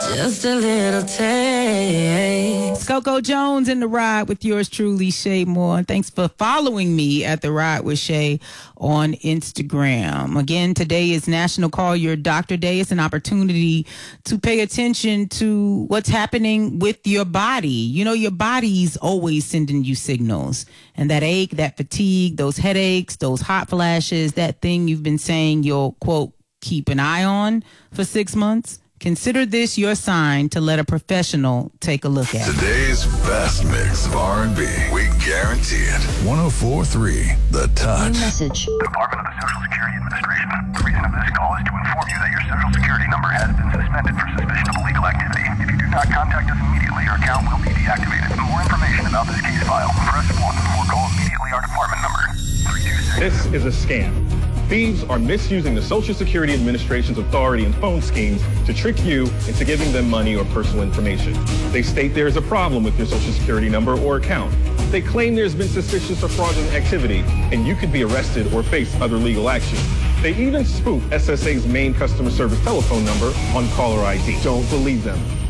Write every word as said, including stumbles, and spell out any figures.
Just a little taste. Coco Jones in the ride with yours truly, Shay Moore. And thanks for following me at the Ride with Shay on Instagram. Again, today is National Call Your Doctor Day. It's an opportunity to pay attention to what's happening with your body. You know, your body's always sending you signals. And that ache, that fatigue, those headaches, those hot flashes, that thing you've been saying you'll, quote, keep an eye on for six months. Consider this your sign to let a professional take a look at it. Today's best mix of R and B. We guarantee it. one oh four point three The Touch. New message. Department of the Social Security Administration. The reason of this call is to inform you that your Social Security number has been suspended for suspicion of illegal activity. If you do not contact us immediately, your account will be deactivated. For more information about this case file, press one or call immediately our department number. three two six. This is a scam. Thieves are misusing the Social Security Administration's authority and phone schemes to trick you into giving them money or personal information. They state there is a problem with your Social Security number or account. They claim there's been suspicious or fraudulent activity, and you could be arrested or face other legal action. They even spoof S S A's main customer service telephone number on caller I D. Don't believe them.